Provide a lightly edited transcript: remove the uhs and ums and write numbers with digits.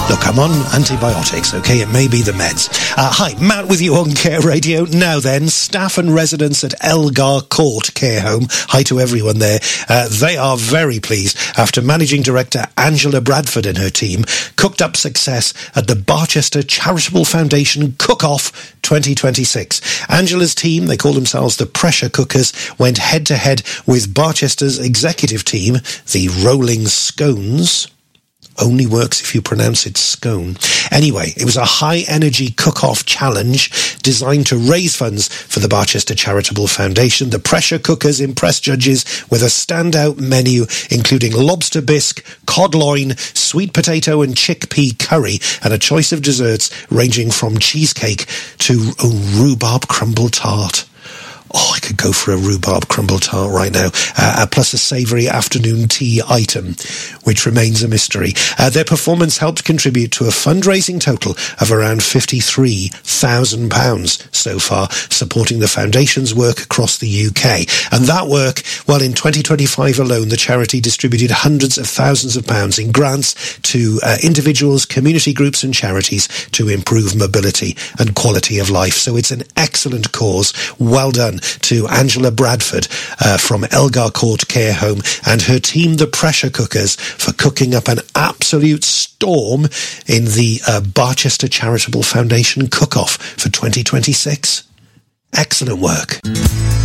Look, I'm on antibiotics, okay? It may be the meds. Hi, Matt with you on Care Radio. Now then, staff and residents at Elgar Court Care Home, hi to everyone there, they are very pleased after Managing Director Angela Bradford and her team cooked up success at the Barchester Charitable Foundation Cook-Off 2026. Angela's team, they call themselves the Pressure Cookers, went head-to-head with Barchester's executive team, the Rolling Scones. Only works if you pronounce it scone. Anyway, it was a high-energy cook-off challenge designed to raise funds for the Barchester Charitable Foundation. The Pressure Cookers impressed judges with a standout menu including lobster bisque, cod loin, sweet potato and chickpea curry, and a choice of desserts ranging from cheesecake to rhubarb crumble tart. Oh, I could go for a rhubarb crumble tart right now, plus a savoury afternoon tea item, which remains a mystery. Their performance helped contribute to a fundraising total of around £53,000 so far, supporting the Foundation's work across the UK. And that work, well, in 2025 alone, the charity distributed hundreds of thousands of pounds in grants to individuals, community groups and charities to improve mobility and quality of life. So it's an excellent cause. Well done to Angela Bradford from Elgar Court Care Home and her team, the Pressure Cookers, for cooking up an absolute storm in the Barchester Charitable Foundation Cook-Off for 2026. Excellent work.